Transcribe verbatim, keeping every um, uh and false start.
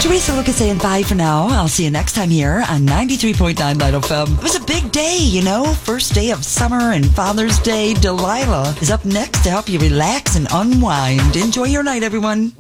Teresa Lucas saying bye for now. I'll see you next time here on ninety-three point nine Light F M. It was a big day, you know. First day of summer and Father's Day. Delilah is up next to help you relax and unwind. Enjoy your night, everyone.